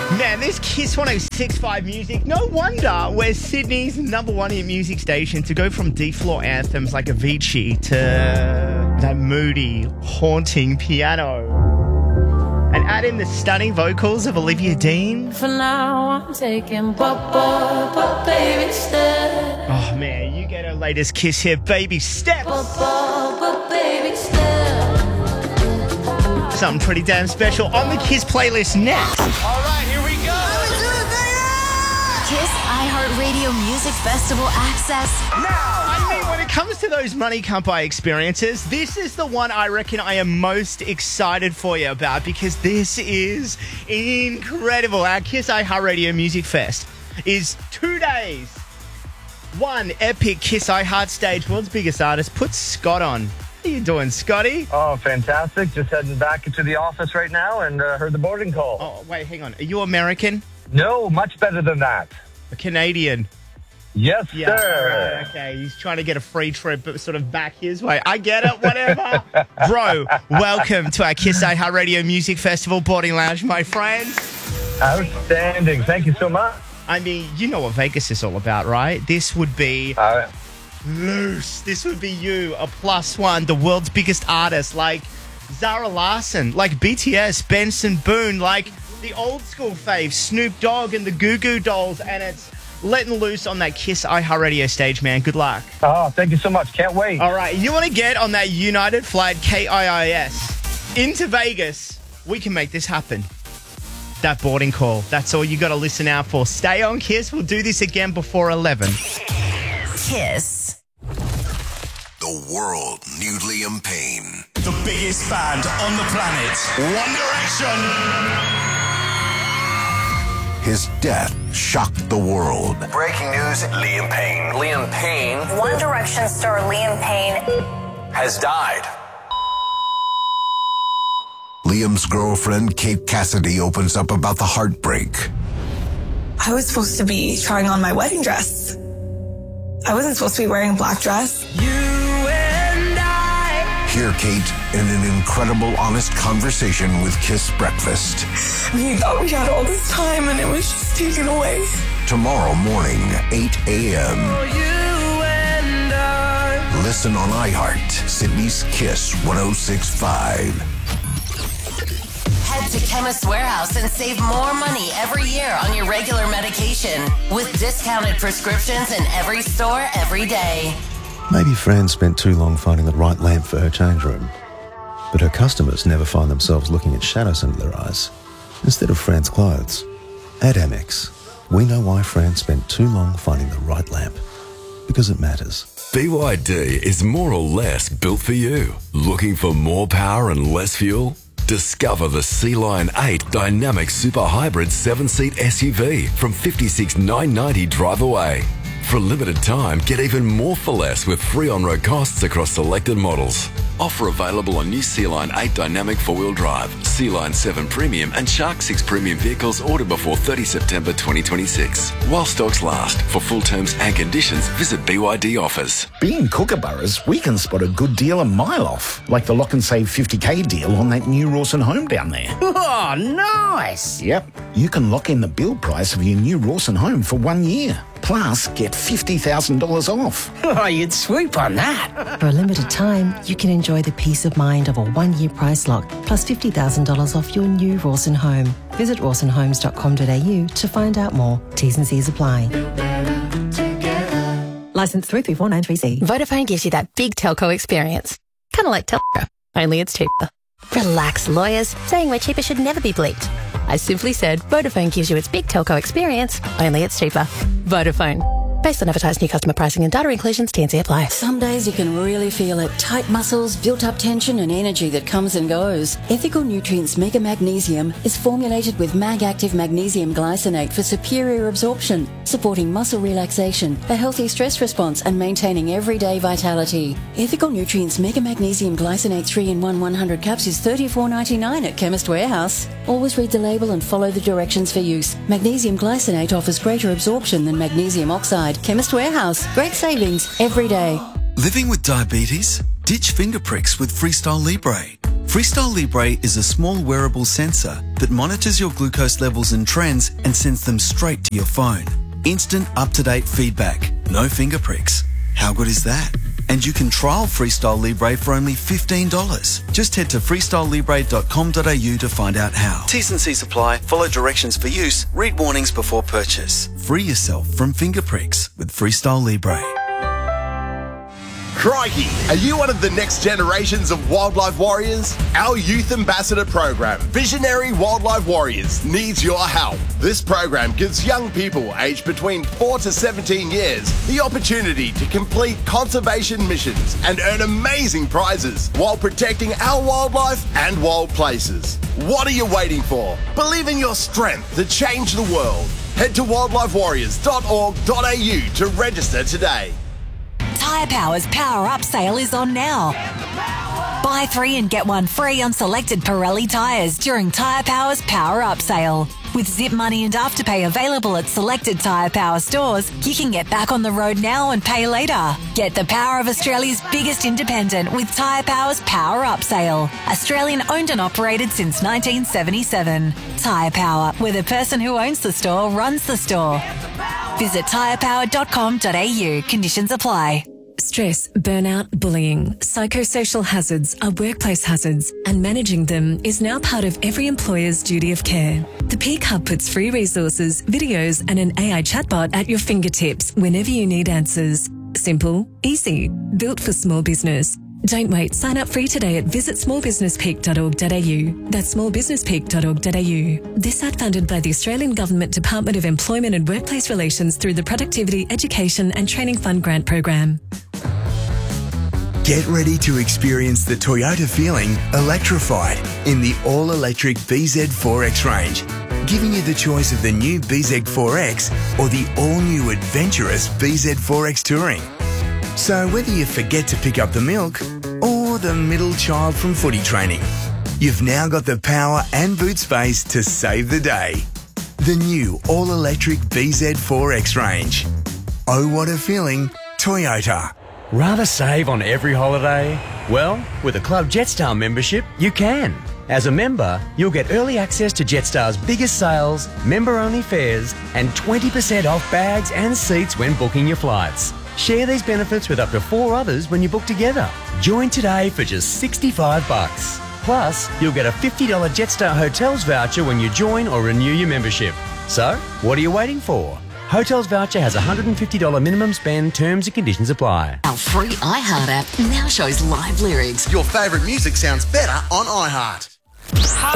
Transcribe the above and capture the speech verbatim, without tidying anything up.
Man, this Kiss one oh six point five music, no wonder we're Sydney's number one hit music station. To go from D-floor anthems like Avicii to that moody, haunting piano. And add in the stunning vocals of Olivia Dean. For now, I'm taking pop, pop, pop, baby steps. Oh, man, you get her latest Kiss hit, Baby Steps. Pop, pop, pop, baby steps. Something pretty damn special on the Kiss playlist next. All right, here we go. Kiss iHeartRadio Music Festival access Now, I mean, when it comes to those Money Can't Buy experiences, this is the one I reckon I am most excited for you about, because this is incredible. Our Kiss iHeartRadio Music Fest is two days. One epic Kiss iHeart stage. World's biggest artist. Put Scott on. How you doing, Scotty? Oh, fantastic. Just heading back into the office right now and uh, heard the boarding call. Oh, wait, hang on. Are you American? No, much better than that. A Canadian? Yes, Yeah, sir. right, okay. He's trying to get a free trip, but sort of back his way. I get it, whatever. Bro, welcome to our Kiss iHeartRadio Music Festival boarding lounge, my friends. Outstanding. Thank you so much. I mean, you know what Vegas is all about, right? This would be Uh, loose. This would be you, a plus one, the world's biggest artist, like Zara Larsson, like B T S, Benson Boone, like the old school fave, Snoop Dogg and the Goo Goo Dolls, and it's letting loose on that Kiss iHeartRadio stage, man. Good luck. oh, thank you so much. Can't wait. All right, you want to get on that United Flight K I I S into Vegas? We can make this happen. That boarding call, that's all you got to listen out for. Stay on Kiss. We'll do this again before eleven. Kiss. The world knew Liam Payne. The biggest band on the planet. One Direction. His death shocked the world. Breaking news, Liam Payne. Liam Payne One Direction star Liam Payne has died. Liam's girlfriend, Kate Cassidy, opens up about the heartbreak. I was supposed to be trying on my wedding dress. I wasn't supposed to be wearing a black dress. Hear Kate in an incredible, honest conversation with Kiss Breakfast. We thought we had all this time and it was just taken away. Tomorrow morning, eight a.m. Listen on iHeart, Sydney's Kiss one oh six point five. Head to Chemist Warehouse and save more money every year on your regular medication with discounted prescriptions in every store every day. Maybe Fran spent too long finding the right lamp for her change room. But her customers never find themselves looking at shadows under their eyes instead of Fran's clothes. At Amex, we know why Fran spent too long finding the right lamp. Because it matters. B Y D is more or less built for you. Looking for more power and less fuel? Discover the Sea-Line eight Dynamic Super Hybrid seven-seat S U V from fifty-six thousand nine hundred ninety dollars drive away. For a limited time, get even more for less with free on-road costs across selected models. Offer available on new Sea-Line eight Dynamic four-wheel drive, Sea-Line seven Premium and Shark six Premium vehicles ordered before thirtieth September twenty twenty-six. While stocks last. For full terms and conditions, visit B Y D offers. Being Kookaburras, we can spot a good deal a mile off, like the lock and save fifty K deal on that new Rawson home down there. Oh, nice! Yep, you can lock in the build price of your new Rawson home for one year. Plus, get fifty thousand dollars off. Oh, you'd swoop on that. For a limited time, you can enjoy the peace of mind of a one-year price lock, plus fifty thousand dollars off your new Rawson home. Visit rawson homes dot com dot a u to find out more. T's and C's apply. Licence three three four nine three C. Vodafone gives you that big telco experience. Kind of like telco, only it's cheaper. Relax, lawyers. Saying we're cheaper should never be bleeped. I simply said Vodafone gives you its big telco experience, only it's cheaper. Vodafone. Based on advertised new customer pricing and data inclusions, T and C apply. Some days you can really feel it. Tight muscles, built-up tension and energy that comes and goes. Ethical Nutrients Mega Magnesium is formulated with Mag-Active Magnesium Glycinate for superior absorption, supporting muscle relaxation, a healthy stress response and maintaining everyday vitality. Ethical Nutrients Mega Magnesium Glycinate three in one one hundred caps is thirty-four ninety-nine at Chemist Warehouse. Always read the label and follow the directions for use. Magnesium Glycinate offers greater absorption than magnesium oxide. Chemist Warehouse. Great savings every day. Living with diabetes? Ditch finger pricks with Freestyle Libre. Freestyle Libre is a small wearable sensor that monitors your glucose levels and trends and sends them straight to your phone. Instant up-to-date feedback, no finger pricks. How good is that? And you can trial Freestyle Libre for only fifteen dollars. Just head to freestyle libre dot com dot a u to find out how. T's and C's apply. Follow directions for use. Read warnings before purchase. Free yourself from finger pricks with Freestyle Libre. Crikey! Are you one of the next generations of wildlife warriors? Our Youth Ambassador program, Visionary Wildlife Warriors, needs your help. This program gives young people aged between four to seventeen years the opportunity to complete conservation missions and earn amazing prizes while protecting our wildlife and wild places. What are you waiting for? Believe in your strength to change the world. Head to wildlife warriors dot org dot a u to register today. Tyre Power's Power Up sale is on now. Buy three and get one free on selected Pirelli tyres during Tyre Power's Power Up sale. With Zip Money and Afterpay available at selected Tyre Power stores, you can get back on the road now and pay later. Get the power of Australia's biggest independent with Tyre Power's Power Up sale. Australian owned and operated since nineteen seventy-seven. Tyre Power, where the person who owns the store runs the store. Visit tyre power dot com dot a u. Conditions apply. Stress, burnout, bullying, psychosocial hazards are workplace hazards, and managing them is now part of every employer's duty of care. The Peak Hub puts free resources, videos, and an A I chatbot at your fingertips whenever you need answers. Simple, easy, built for small business. Don't wait. Sign up free today at visit small business peak dot org dot a u. That's small business peak dot org dot a u. This ad funded by the Australian Government Department of Employment and Workplace Relations through the Productivity, Education and Training Fund Grant Program. Get ready to experience the Toyota feeling electrified in the all-electric B Z four X range, giving you the choice of the new B Z four X or the all-new adventurous B Z four X Touring. So whether you forget to pick up the milk or the middle child from footy training, you've now got the power and boot space to save the day. The new all-electric B Z four X range. Oh, what a feeling, Toyota. Rather save on every holiday? Well, with a Club Jetstar membership, you can. As a member, you'll get early access to Jetstar's biggest sales, member-only fares, and twenty percent off bags and seats when booking your flights. Share these benefits with up to four others when you book together. Join today for just sixty-five bucks. Plus, you'll get a fifty dollars Jetstar Hotels voucher when you join or renew your membership. So, what are you waiting for? Hotels voucher has a one hundred fifty dollars minimum spend. Terms and conditions apply. Our free iHeart app now shows live lyrics. Your favourite music sounds better on iHeart.